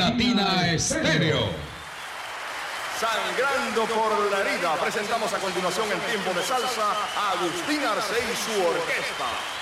Latina Estéreo. Sangrando por la herida, presentamos a continuación en tiempo de salsa a Agustín Arce y su orquesta.